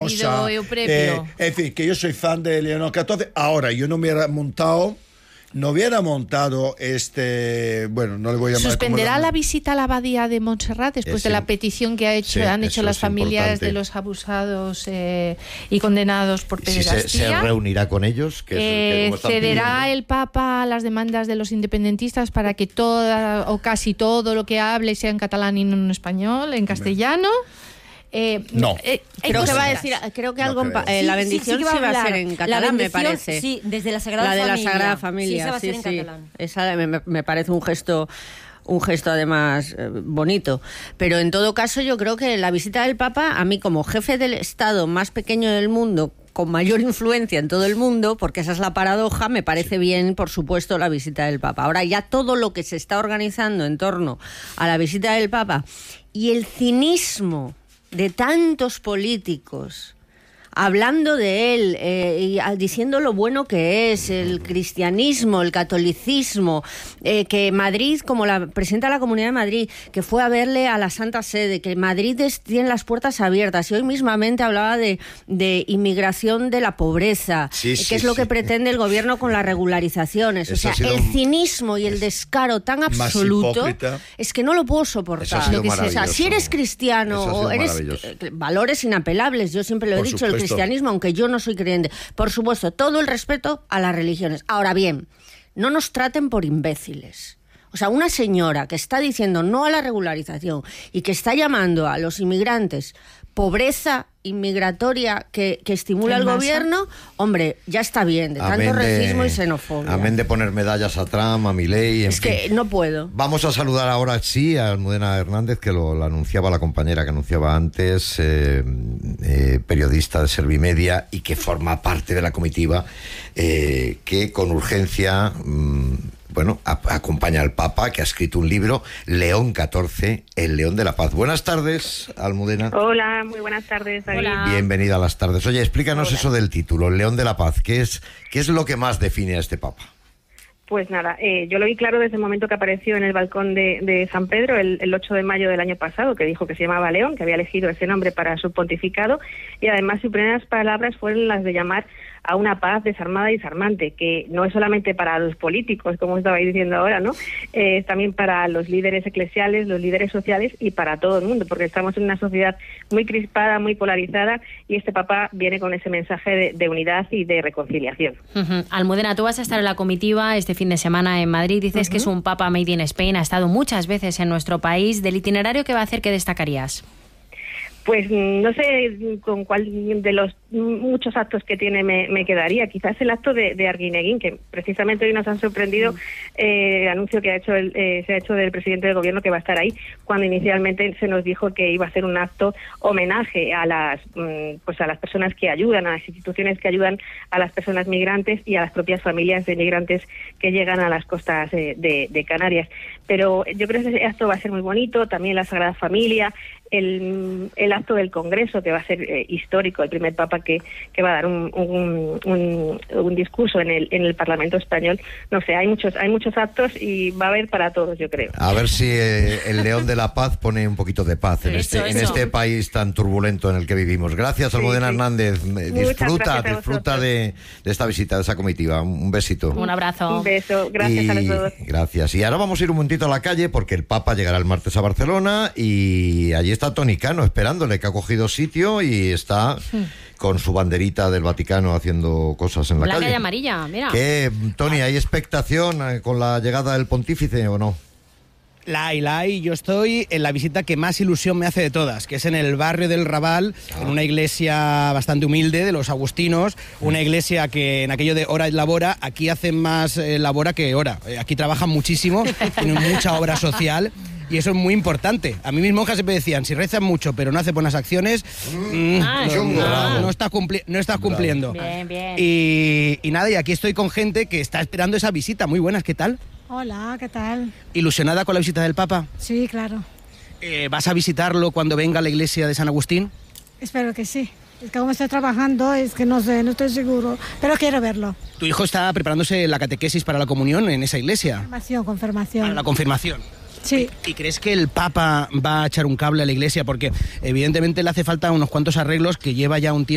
cosa. En fin, que yo soy fan de León XIV. Ahora, yo no hubiera montado bueno, no le voy a llamar. ¿Suspenderá la visita a la abadía de Montserrat después de la petición que han hecho las familias de los abusados y condenados por pederastía? ¿Se reunirá con ellos? ¿Cederá el Papa a las demandas de los independentistas para que toda o casi todo lo que hable sea en catalán y no en español, en castellano? No. Creo que va a decir, la bendición sí va a ser en catalán, me parece. Sí, desde la Sagrada Familia. La de la Sagrada Familia, sí, se va a hacer en catalán. Esa me parece un gesto además bonito. Pero en todo caso yo creo que la visita del Papa, a mí como jefe del Estado más pequeño del mundo, con mayor influencia en todo el mundo, porque esa es la paradoja, me parece bien, por supuesto, la visita del Papa. Ahora ya todo lo que se está organizando en torno a la visita del Papa y el cinismo de tantos políticos hablando de él y diciendo lo bueno que es el cristianismo, el catolicismo, que Madrid, como la presidenta de la Comunidad de Madrid, que fue a verle a la Santa Sede, que Madrid tiene las puertas abiertas, y hoy mismamente hablaba de inmigración de la pobreza, que es lo que pretende el gobierno con las regularizaciones. O sea, el cinismo y el descaro tan absoluto es que no lo puedo soportar. Si eres cristiano o eres valores inapelables, yo siempre lo he dicho, el cristianismo, aunque yo no soy creyente, por supuesto, todo el respeto a las religiones. Ahora bien, no nos traten por imbéciles. O sea, una señora que está diciendo no a la regularización y que está llamando a los inmigrantes pobreza inmigratoria que estimula el gobierno, hombre, ya está bien, de tanto racismo y xenofobia. Amén de poner medallas a Trump, a Milei, en fin. Que no puedo. Vamos a saludar ahora, sí, a Almudena Hernández, que lo anunciaba la compañera que anunciaba antes, periodista de Servimedia y que forma parte de la comitiva que con urgencia... acompaña al Papa, que ha escrito un libro, León XIV, el León de la Paz. Buenas tardes, Almudena. Hola, muy buenas tardes, David. Hola. Bienvenida a las tardes. Oye, explícanos eso del título, el León de la Paz. ¿Qué es lo que más define a este Papa? Pues nada, yo lo vi claro desde el momento que apareció en el balcón de San Pedro el 8 de mayo del año pasado, que dijo que se llamaba León, que había elegido ese nombre para su pontificado, y además sus primeras palabras fueron las de llamar a una paz desarmada y desarmante, que no es solamente para los políticos, como estabais diciendo ahora, ¿no? Es también para los líderes eclesiales, los líderes sociales y para todo el mundo, porque estamos en una sociedad muy crispada, muy polarizada, y este Papa viene con ese mensaje de unidad y de reconciliación. Almudena, tú vas a estar en la comitiva este fin de semana en Madrid. Dices que es un Papa made in Spain, ha estado muchas veces en nuestro país. ¿Del itinerario que va a hacer, qué destacarías? Pues no sé con cuál de los muchos actos que tiene me quedaría. Quizás el acto de Arguineguín, que precisamente hoy nos han sorprendido el anuncio que se ha hecho del presidente del gobierno, que va a estar ahí, cuando inicialmente se nos dijo que iba a ser un acto homenaje a las personas que ayudan, a las instituciones que ayudan a las personas migrantes y a las propias familias de migrantes que llegan a las costas de Canarias. Pero yo creo que ese acto va a ser muy bonito, también la Sagrada Familia, el acto del Congreso, que va a ser histórico, el primer Papa que va a dar un discurso en el Parlamento español. No sé, hay muchos actos y va a haber para todos, yo creo. A ver si el León de la Paz pone un poquito de paz en este país tan turbulento en el que vivimos. Gracias, Almudena Hernández. Disfruta de esta visita, de esa comitiva. Un besito. Un abrazo. Un beso. Gracias a los dos. Gracias. Y ahora vamos a ir un momentito a la calle, porque el Papa llegará el martes a Barcelona y allí está Toni Cano esperándole, que ha cogido sitio y está con su banderita del Vaticano haciendo cosas en la calle. Blanca y amarilla, mira. ¿Qué, Toni, hay expectación con la llegada del pontífice o no? La hay. Yo estoy en la visita que más ilusión me hace de todas, que es en el barrio del Raval, en una iglesia bastante humilde de los agustinos, una iglesia que en aquello de hora y labora, aquí hacen más labora que hora. Aquí trabajan muchísimo, tienen mucha obra social. Y eso es muy importante. A mí mis monjas siempre decían, si rezas mucho pero no haces buenas acciones, no estás cumpliendo. Bien. Y nada, y aquí estoy con gente que está esperando esa visita. Muy buenas, ¿qué tal? Hola, ¿qué tal? ¿Ilusionada con la visita del Papa? Sí, claro. ¿Vas a visitarlo cuando venga a la iglesia de San Agustín? Espero que sí. Es que como estoy trabajando, es que no sé, no estoy seguro, pero quiero verlo. ¿Tu hijo está preparándose la catequesis para la comunión en esa iglesia? Confirmación. Para la confirmación. Sí. ¿Y crees que el Papa va a echar un cable a la iglesia? Porque evidentemente le hace falta unos cuantos arreglos, que lleva ya un tiempo